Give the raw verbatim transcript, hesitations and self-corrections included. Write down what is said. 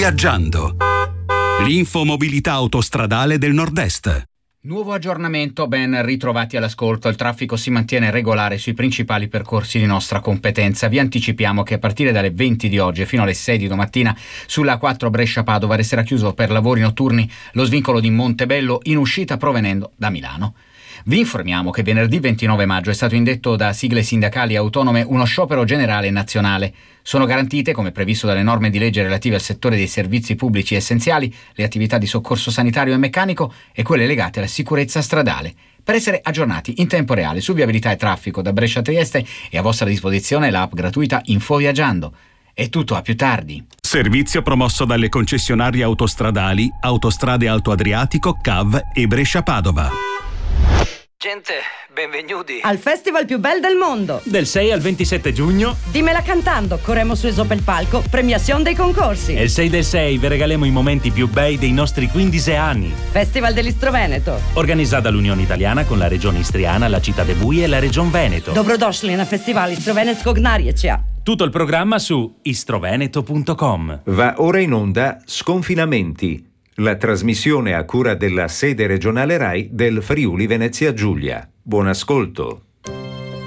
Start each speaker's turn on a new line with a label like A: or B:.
A: Viaggiando. L'infomobilità autostradale del Nord-Est.
B: Nuovo aggiornamento, ben ritrovati all'ascolto. Il traffico si mantiene regolare sui principali percorsi di nostra competenza. Vi anticipiamo che a partire dalle venti di oggi e fino alle sei di domattina sulla A quattro Brescia-Padova resterà chiuso per lavori notturni lo svincolo di Montebello in uscita provenendo da Milano. Vi informiamo che venerdì ventinove maggio è stato indetto da sigle sindacali autonome uno sciopero generale nazionale. Sono garantite, come previsto dalle norme di legge relative al settore dei servizi pubblici essenziali, le attività di soccorso sanitario e meccanico e quelle legate alla sicurezza stradale. Per essere aggiornati in tempo reale su viabilità e traffico da Brescia a Trieste è a vostra disposizione l'app gratuita Info Viaggiando. È tutto, a più tardi.
A: Servizio promosso dalle concessionarie autostradali Autostrade Alto Adriatico, C A V e Brescia-Padova.
C: Gente, benvenuti
D: al festival più bel del mondo.
E: Del sei al ventisette giugno.
D: Dimmela cantando, corremo su Eso pel palco, premiazione dei concorsi.
E: E il sei del sei vi regaliamo i momenti più bei dei nostri quindici anni.
D: Festival dell'Istro Veneto.
E: Organizzata dall'Unione Italiana con la Regione Istriana, la Città de Bui e la Regione Veneto.
D: Dobrodošli na festival Istrovenetskog narječja.
E: Tutto il programma su istroveneto punto com.
F: Va ora in onda Sconfinamenti, la trasmissione a cura della sede regionale Rai del Friuli Venezia Giulia. Buon ascolto.